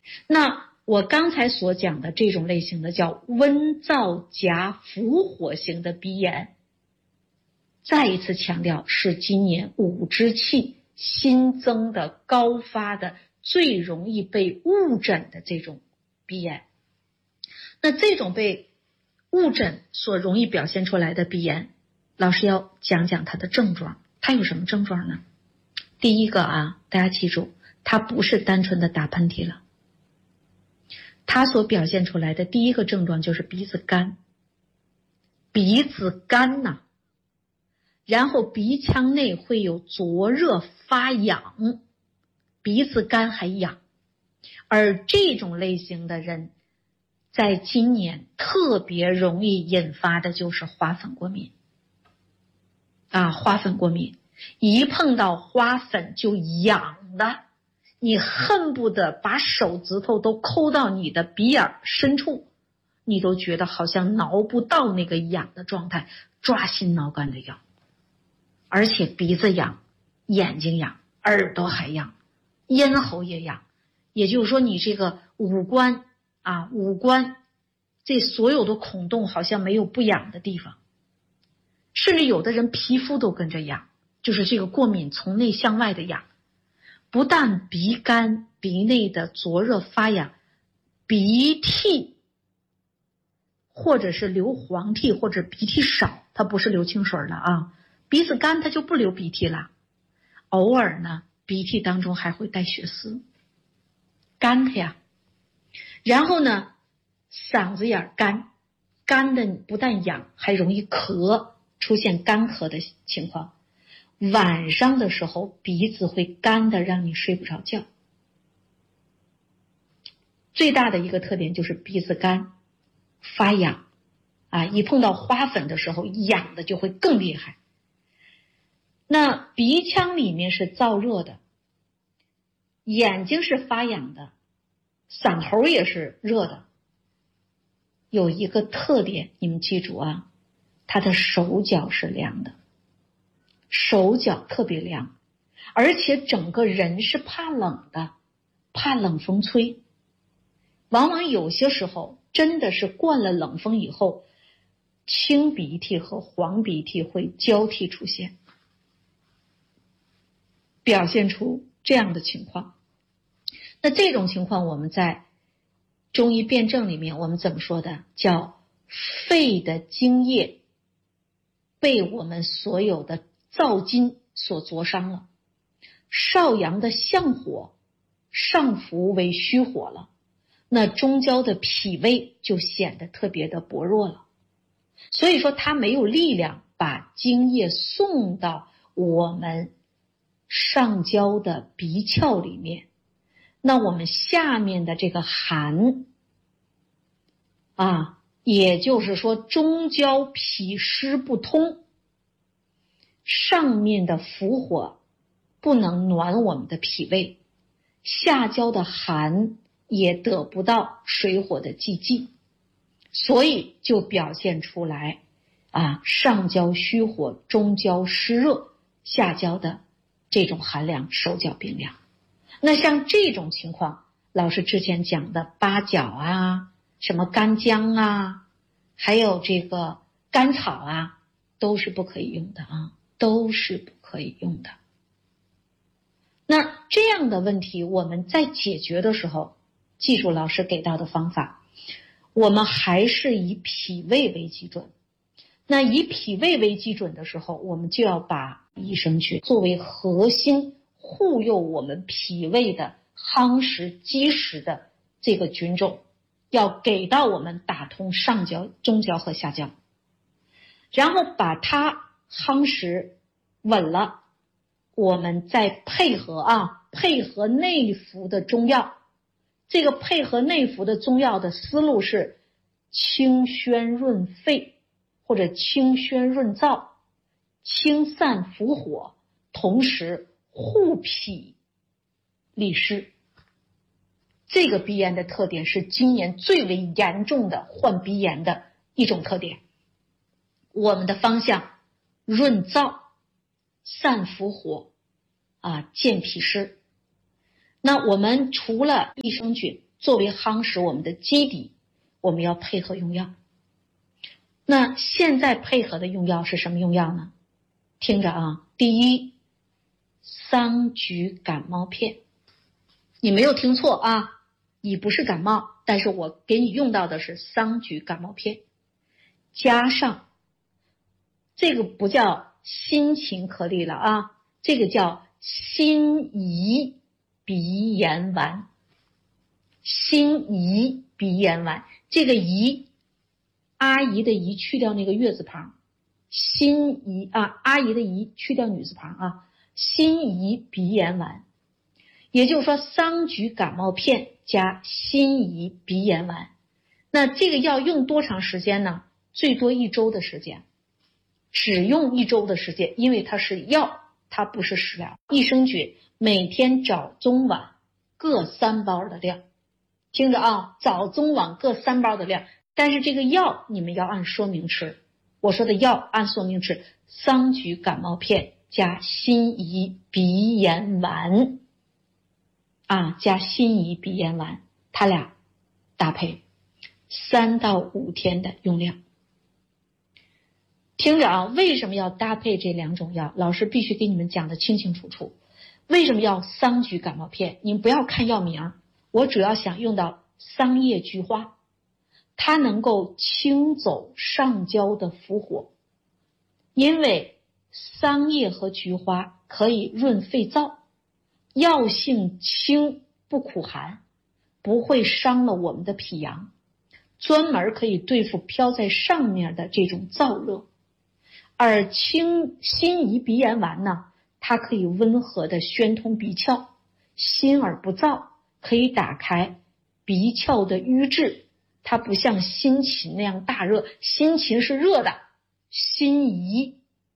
那我刚才所讲的这种类型的叫温燥夹伏火型的鼻炎，再一次强调是今年五支气新增的高发的最容易被误诊的这种鼻炎。那这种被误诊所容易表现出来的鼻炎，老师要讲讲它的症状。它有什么症状呢？第一个啊，大家记住，它不是单纯的打喷嚏了，它所表现出来的第一个症状就是鼻子干，鼻子干呐，然后鼻腔内会有灼热发痒，鼻子干还痒。而这种类型的人在今年特别容易引发的就是花粉过敏花粉过敏，一碰到花粉就痒的，你恨不得把手指头都抠到你的鼻眼深处，你都觉得好像挠不到那个痒的状态，抓心挠肝的痒。而且鼻子痒，眼睛痒，耳朵还痒，咽喉也痒。也就是说你这个五官这所有的孔洞好像没有不痒的地方，甚至有的人皮肤都跟着痒，就是这个过敏从内向外的痒。不但鼻干，鼻内的灼热发痒，鼻涕或者是流黄涕或者鼻涕少，它不是流清水了啊，鼻子干它就不流鼻涕了，偶尔呢鼻涕当中还会带血丝，干它呀。然后呢嗓子眼干，干的不但痒还容易咳，出现干咳的情况。晚上的时候鼻子会干的让你睡不着觉。最大的一个特点就是鼻子干发痒一碰到花粉的时候痒的就会更厉害。那鼻腔里面是燥热的，眼睛是发痒的，嗓喉也是热的。有一个特点你们记住啊，他的手脚是凉的，手脚特别凉，而且整个人是怕冷的，怕冷风吹。往往有些时候真的是灌了冷风以后，清鼻涕和黄鼻涕会交替出现，表现出这样的情况。那这种情况我们在中医辨证里面我们怎么说的？叫肺的津液被我们所有的燥金所灼伤了，少阳的相火上浮为虚火了，那中焦的脾胃就显得特别的薄弱了。所以说它没有力量把津液送到我们上焦的鼻窍里面，那我们下面的这个寒也就是说中焦脾湿不通，上面的伏火不能暖我们的脾胃，下焦的寒也得不到水火的济济，所以就表现出来上焦虚火，中焦湿热，下焦的这种寒凉，手脚冰凉。那像这种情况，老师之前讲的八角什么干姜还有这个甘草都是不可以用的都是不可以用的。那这样的问题我们在解决的时候，记住老师给到的方法，我们还是以脾胃为基准。那以脾胃为基准的时候，我们就要把益生菌作为核心护佑我们脾胃的夯实积实的这个菌种，要给到我们打通上焦、中焦和下焦，然后把它夯实稳了，我们再配合内服的中药。这个配合内服的中药的思路是清宣润肺或者清宣润燥，清散伏火，同时护脾利湿。这个鼻炎的特点是今年最为严重的患鼻炎的一种特点。我们的方向润燥、散伏火、健脾湿。那我们除了益生菌， 作为夯实我们的基底，我们要配合用药。那现在配合的用药是什么用药呢？听着啊，第一，桑菊感冒片。你没有听错啊，你不是感冒，但是我给你用到的是桑菊感冒片，加上这个不叫辛嗪颗粒了啊，这个叫辛夷鼻炎丸。辛夷鼻炎丸，这个夷，阿姨的姨去掉那个月字旁，辛夷啊，阿姨的姨去掉女字旁啊，辛夷鼻炎丸。也就是说桑菊感冒片加辛夷鼻炎丸。那这个药用多长时间呢？最多1周的时间，只用1周的时间，因为它是药，它不是食疗。益生菌每天早中晚各3包的量，听着啊，早中晚各3包的量。但是这个药你们要按说明吃，我说的药按说明吃，桑菊感冒片加辛夷鼻炎丸啊，加辛夷鼻炎丸，它俩搭配3到5天的用量。听着啊，为什么要搭配这2种药？老师必须给你们讲的清清楚楚。为什么要桑菊感冒片？你们不要看药名，我主要想用到桑叶菊花，它能够清走上焦的伏火，因为桑叶和菊花可以润肺燥，药性清，不苦寒，不会伤了我们的脾阳，专门可以对付飘在上面的这种燥热。而辛夷鼻炎丸呢，它可以温和的宣通鼻窍，辛而不燥，可以打开鼻窍的瘀滞。它不像辛嗪那样大热，辛嗪是热的，辛夷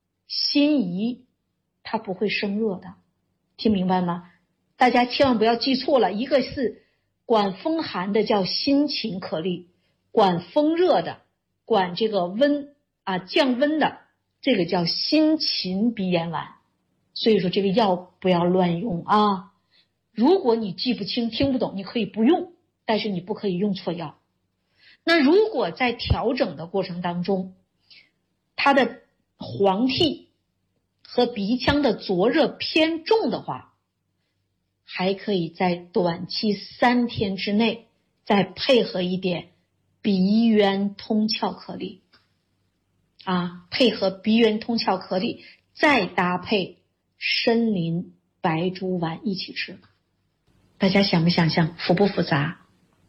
它不会生热的，听明白吗？大家千万不要记错了，一个是管风寒的叫辛嗪颗粒，管风热的，管这个降温的，这个叫辛嗪鼻炎丸。所以说这个药不要乱用啊！如果你记不清听不懂，你可以不用，但是你不可以用错药。那如果在调整的过程当中，它的黄涕和鼻腔的灼热偏重的话，还可以在短期3天之内再配合一点鼻渊通窍颗粒配合鼻渊通窍颗粒，再搭配参苓白术丸一起吃。大家想不想象，复不复杂？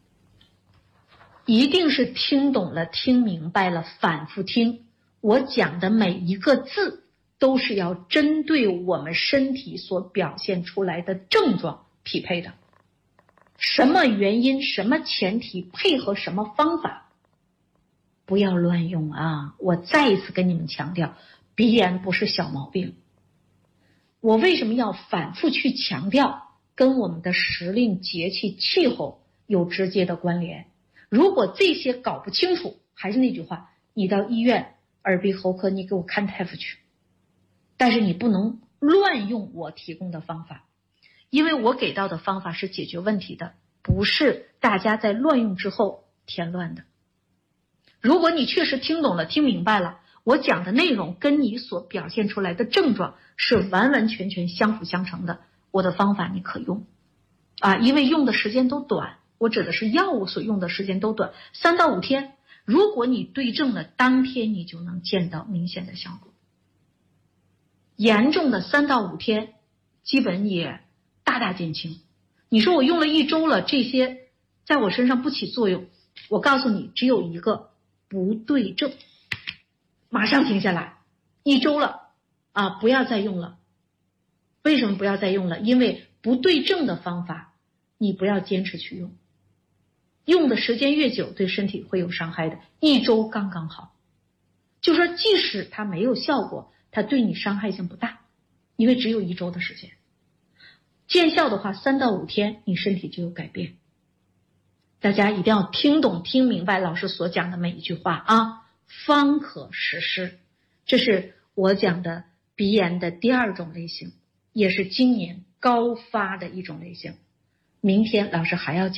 一定是听懂了，听明白了，反复听。我讲的每一个字都是要针对我们身体所表现出来的症状匹配的。什么原因，什么前提，配合什么方法，不要乱用啊！我再一次跟你们强调，鼻炎不是小毛病。我为什么要反复去强调？跟我们的时令、节气、气候有直接的关联。如果这些搞不清楚，还是那句话，你到医院耳鼻喉科，你给我看大夫去。但是你不能乱用我提供的方法，因为我给到的方法是解决问题的，不是大家在乱用之后添乱的。如果你确实听懂了，听明白了，我讲的内容跟你所表现出来的症状是完完全全相辅相成的，我的方法你可用因为用的时间都短，我指的是药物所用的时间都短，3到5天。如果你对症了，当天你就能见到明显的效果。严重的3到5天基本也大大减轻。你说我用了1周了，这些在我身上不起作用，我告诉你只有一个，不对症，马上停下来。1周了不要再用了。为什么不要再用了？因为不对症的方法你不要坚持去用，用的时间越久对身体会有伤害的。1周刚刚好，就说即使它没有效果，它对你伤害性不大，因为只有1周的时间。见效的话3到5天你身体就有改变。大家一定要听懂听明白老师所讲的每一句话方可实施。这是我讲的鼻炎的第2种类型，也是今年高发的一种类型。明天老师还要讲